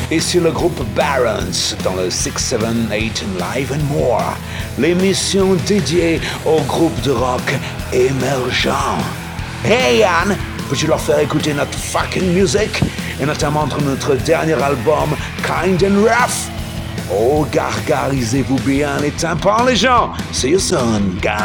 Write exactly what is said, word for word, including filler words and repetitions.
et sur le groupe Barons dans le six sept huit Live and More, l'émission dédiée au groupe de rock émergent. Hey Yann, peux-tu leur faire écouter notre fucking music et notamment notre dernier album Kind and Rough? Oh, gargarisez-vous bien les tympans les gens. See you soon, guys.